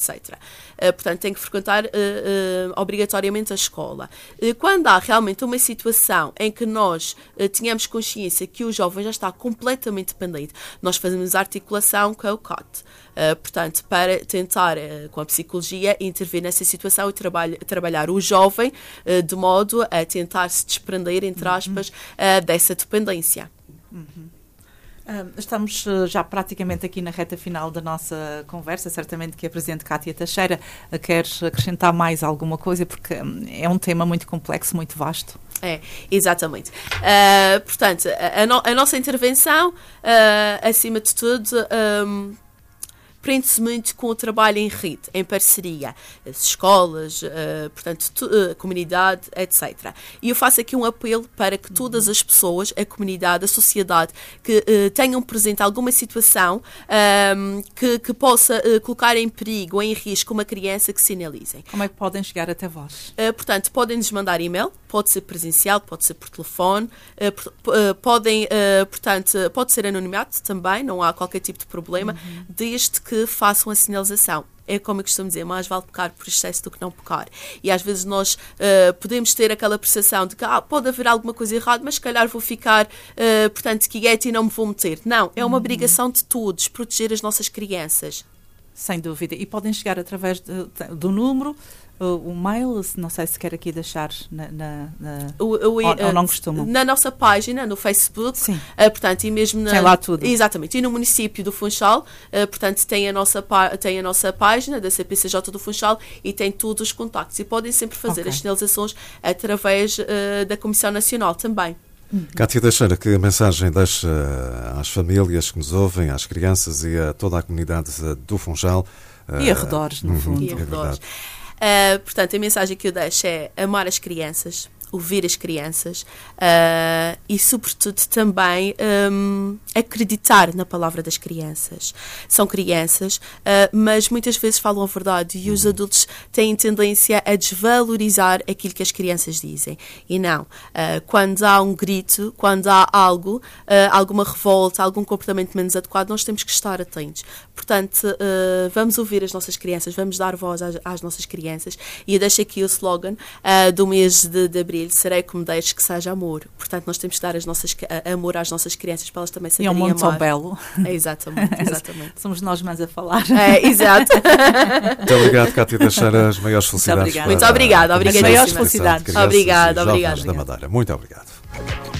etc. Portanto, tem que frequentar obrigatoriamente a escola. Quando há realmente uma situação em que nós tenhamos consciência que o jovem já está completamente dependente, nós fazemos a articulação com o COT. Portanto, para tentar, com a psicologia, intervir nessa situação e trabalhar o jovem de modo a tentar se desprender, entre aspas, dessa dependência. Estamos já praticamente aqui na reta final da nossa conversa. Certamente que a Presidente Cátia Teixeira quer acrescentar mais alguma coisa, porque é um tema muito complexo, muito vasto. Exatamente. Portanto, a nossa intervenção, acima de tudo, prende-se muito com o trabalho em rede, em parceria, as escolas, portanto, a comunidade, etc. E eu faço aqui um apelo para que todas as pessoas, a comunidade, a sociedade, que tenham presente alguma situação que possa colocar em perigo ou em risco uma criança, que sinalizem. Como é que podem chegar até vós? Portanto, podem-nos mandar e-mail, pode ser presencial, pode ser por telefone, pode ser anonimato também, não há qualquer tipo de problema, desde que façam a sinalização. É como eu costumo dizer, mais vale pecar por excesso do que não pecar. E às vezes nós podemos ter aquela percepção de que pode haver alguma coisa errada, mas se calhar vou ficar, portanto, quieta e não me vou meter. Não, é uma obrigação de todos proteger as nossas crianças. Sem dúvida. E podem chegar através do número, o mail, não sei se quer aqui deixar ou não costumam. Na nossa página, no Facebook, portanto, e mesmo tem lá tudo. Exatamente, e no município do Funchal, portanto, tem a nossa página da CPCJ do Funchal e tem todos os contactos. E podem sempre fazer as sinalizações através da Comissão Nacional também. Cátia Teixeira, que mensagem deixa às famílias que nos ouvem, às crianças e a toda a comunidade do Funchal? E arredores, no fundo. E arredores. Portanto, a mensagem que eu deixo é amar as crianças, ouvir as crianças e, sobretudo, também acreditar na palavra das crianças. São crianças, mas muitas vezes falam a verdade e os adultos têm tendência a desvalorizar aquilo que as crianças dizem. E não. Quando há um grito, quando há algo, alguma revolta, algum comportamento menos adequado, nós temos que estar atentos. Portanto, vamos ouvir as nossas crianças, vamos dar voz às nossas crianças. E eu deixo aqui o slogan do mês de abril: serei como deixes que seja amor. Portanto, nós temos que dar amor às nossas crianças para elas também saberem amar. E um mundo tão belo. Exatamente. Somos nós mães a falar. Exato. Muito obrigado, Cátia Teixeira. As maiores felicidades. Muito obrigada. As maiores felicidades. Obrigada. Da Madeira. Muito obrigado.